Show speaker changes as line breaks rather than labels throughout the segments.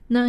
那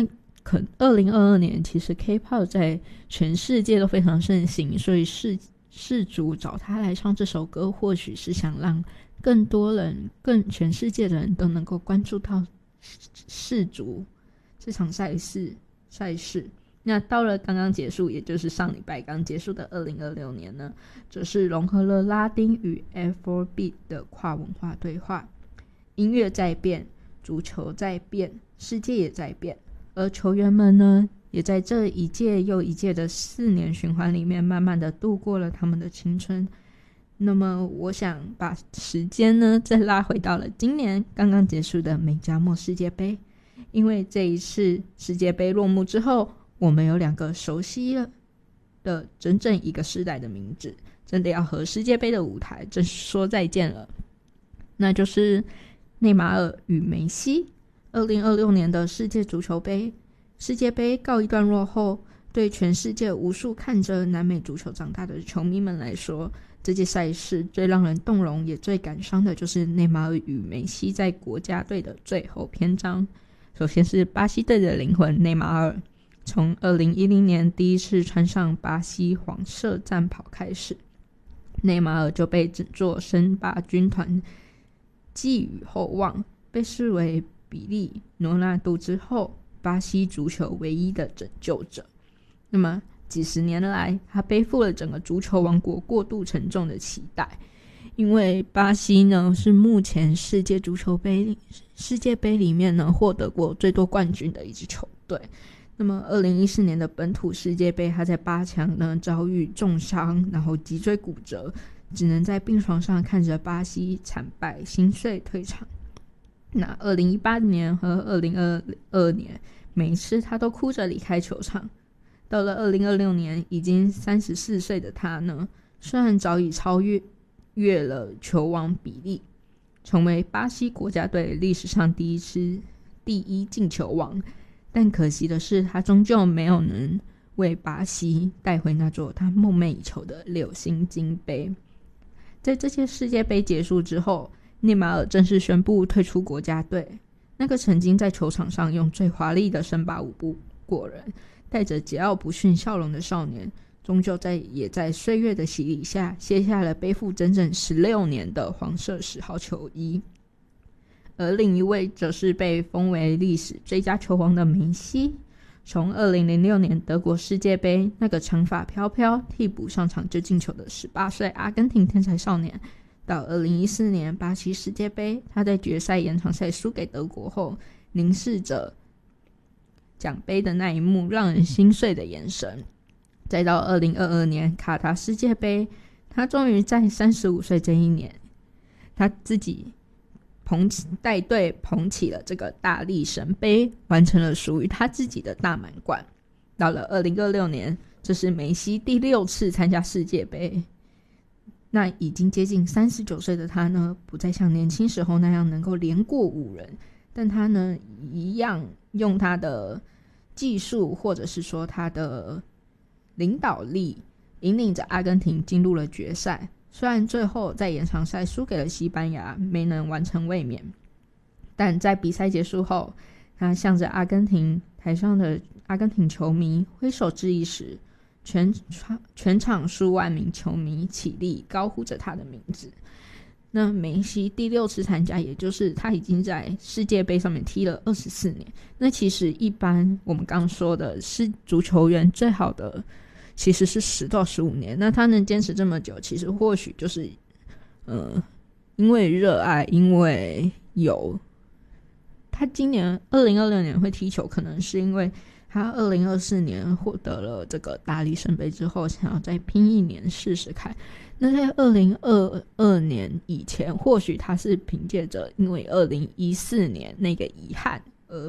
2022年其实 K-pop 在全世界都非常盛行，所以世主找他来唱这首歌，或许是想让更多人全世界的人都能够关注到世足这场赛事。那到了刚刚结束，也就是上礼拜刚结束的2026年呢，则是融合了拉丁与 Afrobeat 的跨文化对话。音乐在变，足球在变，世界也在变，而球员们呢，也在这一届又一届的4年循环里面，慢慢的度过了他们的青春。那么我想把时间呢再拉回到了今年刚刚结束的美加墨世界杯，因为这一次世界杯落幕之后，我们有2个熟悉了的整整一个世代的名字，真的要和世界杯的舞台正式说再见了，那就是内马尔与梅西。2026年的世界杯告一段落后，对全世界无数看着南美足球长大的球迷们来说，这届赛事最让人动容也最感伤的就是内马尔与梅西在国家队的最后篇章。首先是巴西队的灵魂内马尔，从2010年第一次穿上巴西黄色战袍开始，内马尔就被整座森巴军团寄予厚望，被视为比利罗纳度之后巴西足球唯一的拯救者。那么几十年来，他背负了整个足球王国过度沉重的期待，因为巴西呢是目前世界杯里面呢获得过最多冠军的一支球队。那么2014年的本土世界杯，他在8强呢遭遇重伤，然后脊椎骨折，只能在病床上看着巴西惨败心碎退场。那2018年和2022年，每一次他都哭着离开球场。到了2026年，已经34岁的他呢，虽然早已超越了球王比利，成为巴西国家队历史上第一进球王，但可惜的是，他终究没有能为巴西带回那座他梦寐以求的6星金杯。在这届世界杯结束之后，内马尔正式宣布退出国家队。那个曾经在球场上用最华丽的森巴舞步过人，带着桀骜不驯笑容的少年，终究也在岁月的洗礼下卸下了背负整整16年的黄色10号球衣。而另一位则是被封为历史最佳球王的梅西，从2006年德国世界杯那个长发飘飘替补上场就进球的18岁阿根廷天才少年，到2014年巴西世界杯，他在决赛延长赛输给德国后，凝视着奖杯的那一幕让人心碎的眼神。再到2022年卡塔世界杯，他终于在35岁这一年，他自己带队捧起了这个大力神杯，完成了属于他自己的大满贯。到了2026年，这是梅西第6次参加世界杯。那已经接近39岁的他呢，不再像年轻时候那样能够连过5人，但他呢，一样用他的技术或者是说他的领导力，引领着阿根廷进入了决赛。虽然最后在延长赛输给了西班牙，没能完成卫冕，但在比赛结束后，他向着台上的阿根廷球迷挥手致意时，全场数万名球迷起立高呼着他的名字。那梅西第6次参加，也就是他已经在世界杯上面踢了24年。那其实一般我们刚刚说的是足球员最好的其实是10到15年，那他能坚持这么久，其实或许就是因为热爱，因为他今年2026年会踢球，可能是因为他2024年获得了这个大力神杯之后，想要再拼1年试试看。那在2022年以前，或许他是凭借着因为2014年那个遗憾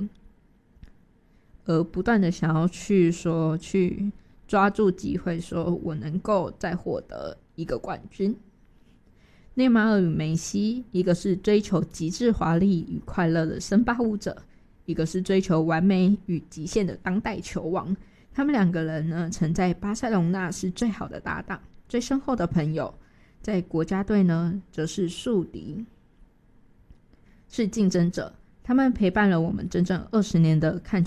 而不断的想要去抓住机会，说我能够再获得一个冠军。内马尔与梅西，一个是追求极致华丽与快乐的森巴舞者，一个是追求完美与极限的当代球王。他们2个人呢，曾在巴塞隆纳是最好的搭档，最深厚的朋友，在国家队呢则是宿敌，是竞争者。他们陪伴了我们整整20年的看